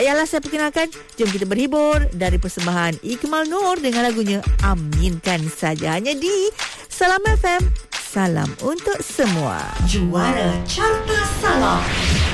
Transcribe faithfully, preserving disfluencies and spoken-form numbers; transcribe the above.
Ialah saya perkenalkan, jom kita berhibur dari persembahan Ikmal Nur dengan lagunya Aminkan Saja, hanya di Salam F M. Salam untuk semua. Juara Carta Salam.